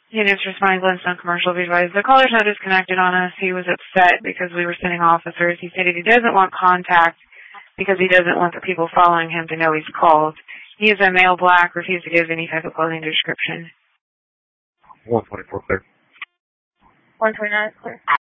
Units responding Glenstone Commercial be advised. The caller's now disconnected on us. He was upset because we were sending officers. He stated he doesn't want contact because he doesn't want the people following him to know he's called. He is a male black, refused to give any type of clothing description. 124 clear. 129 clear.